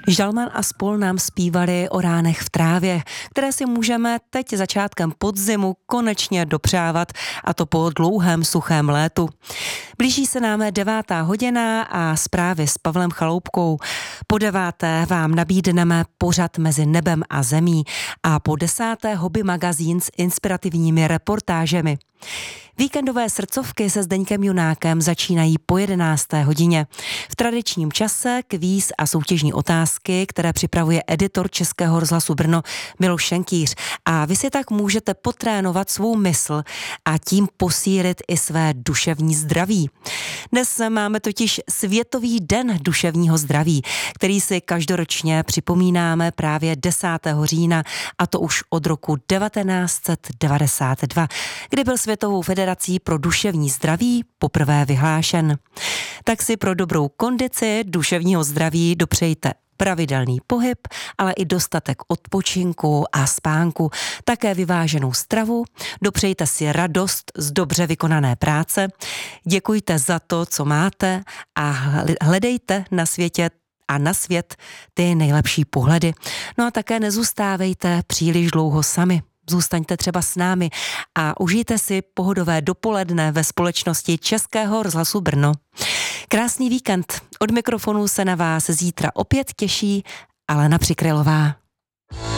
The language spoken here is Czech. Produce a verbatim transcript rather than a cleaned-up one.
Žalman a spol nám zpívali o ránech v trávě, které si můžeme teď začátkem podzimu konečně dopřávat, a to po dlouhém suchém létu. Blíží se nám devátá hodina a zprávy s Pavlem Chaloupkou. Po deváté vám nabídneme pořad Mezi nebem a zemí a po desáté hobby magazín s inspirativními reportážemi. Víkendové srdcovky se Zdeňkem Junákem začínají po jedenácté hodině. V tradičním čase kvíz a soutěžní otázky, které připravuje editor Českého rozhlasu Brno Miloš Šenkýř. A vy si tak můžete potrénovat svou mysl a tím posílit i své duševní zdraví. Dnes máme totiž Světový den duševního zdraví, který si každoročně připomínáme právě desátého října, a to už od roku devatenáct set devadesát dva, kdy byl Světovou federací pro duševní zdraví poprvé vyhlášen. Tak si pro dobrou kondici duševního zdraví dopřejte pravidelný pohyb, ale i dostatek odpočinku a spánku, také vyváženou stravu, dopřejte si radost z dobře vykonané práce, děkujte za to, co máte a hledejte na světě a na svět ty nejlepší pohledy. No a také nezůstávejte příliš dlouho sami. Zůstaňte třeba s námi a užijte si pohodové dopoledne ve společnosti Českého rozhlasu Brno. Krásný víkend. Od mikrofonu se na vás zítra opět těší Alena Přikrylová.